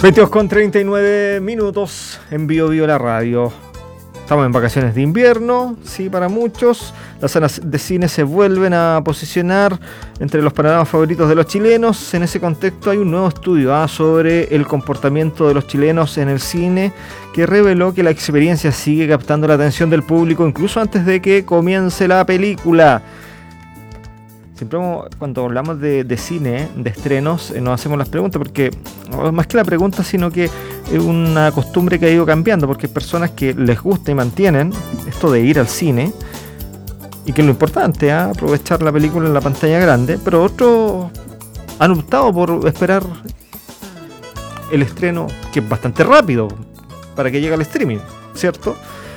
22:39 en Bio la radio. Estamos en vacaciones de invierno, sí, para muchos. Las salas de cine se vuelven a posicionar entre los panoramas favoritos de los chilenos. En ese contexto hay un nuevo estudio sobre el comportamiento de los chilenos en el cine que reveló que la experiencia sigue captando la atención del público incluso antes de que comience la película. Siempre cuando hablamos de cine, de estrenos, nos hacemos las preguntas, porque más que la pregunta, sino que es una costumbre que ha ido cambiando, porque hay personas que les gusta y mantienen esto de ir al cine, y que es lo importante, aprovechar la película en la pantalla grande, pero otros han optado por esperar el estreno, que es bastante rápido, para que llegue al streaming, ¿cierto?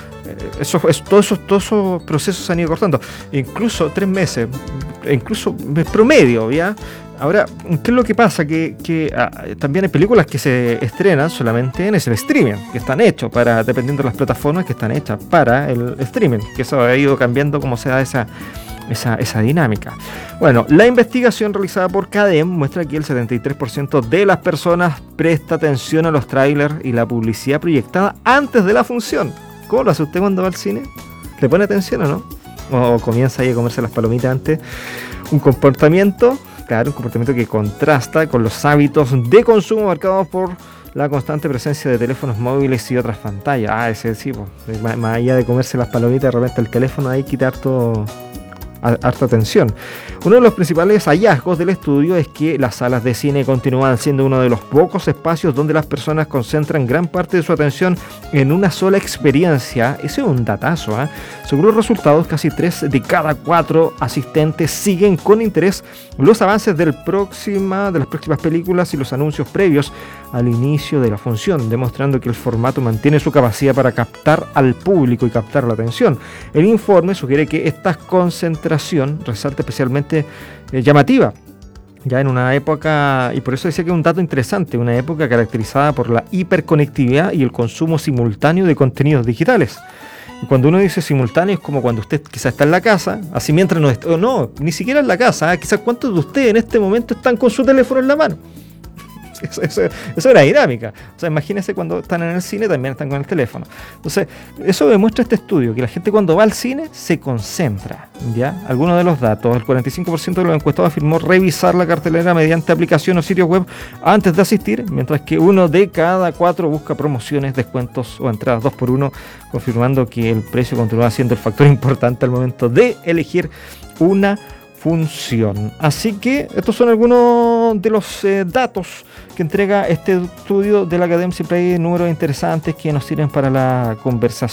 Todos esos procesos se han ido cortando, incluso 3 meses, incluso promedio, ¿ya? Ahora, ¿qué es lo que pasa? Que también hay películas que se estrenan solamente en ese streaming, que están hechos para, dependiendo de las plataformas, que están hechas para el streaming, que eso ha ido cambiando como se da esa dinámica. Bueno, la investigación realizada por CADEM muestra que el 73% de las personas presta atención a los trailers y la publicidad proyectada antes de la función. ¿Cómo lo hace usted cuando va al cine? ¿Le pone atención o no? ¿O comienza ahí a comerse las palomitas antes? Un comportamiento que contrasta con los hábitos de consumo marcados por la constante presencia de teléfonos móviles y otras pantallas. Ese sí, más allá de comerse las palomitas, de repente el teléfono hay que quitar harta atención. Uno de los principales hallazgos del estudio es que las salas de cine continúan siendo uno de los pocos espacios donde las personas concentran gran parte de su atención en una sola experiencia. Ese es un datazo, Según los resultados, casi 3 de cada 4 asistentes siguen con interés los avances de las próximas películas y los anuncios previos al inicio de la función, demostrando que el formato mantiene su capacidad para captar al público y captar la atención. El informe sugiere que esta concentración resalta especialmente llamativa, ya en una época, y por eso decía que es un dato interesante, una época caracterizada por la hiperconectividad y el consumo simultáneo de contenidos digitales. Y cuando uno dice simultáneo es como cuando usted quizás está en la casa, así mientras no, ni siquiera en la casa, quizás cuántos de ustedes en este momento están con su teléfono en la mano. Eso es una dinámica. O sea, imagínense cuando están en el cine también están con el teléfono. Entonces, eso demuestra este estudio, que la gente cuando va al cine se concentra, ¿ya? Algunos de los datos: el 45% de los encuestados afirmó revisar la cartelera mediante aplicación o sitio web antes de asistir, mientras que 1 de cada 4 busca promociones, descuentos o entradas 2x1, confirmando que el precio continúa siendo el factor importante al momento de elegir una función. Así que estos son algunos de los datos que entrega este estudio de la CADEM. Siempre hay números interesantes que nos sirven para la conversación.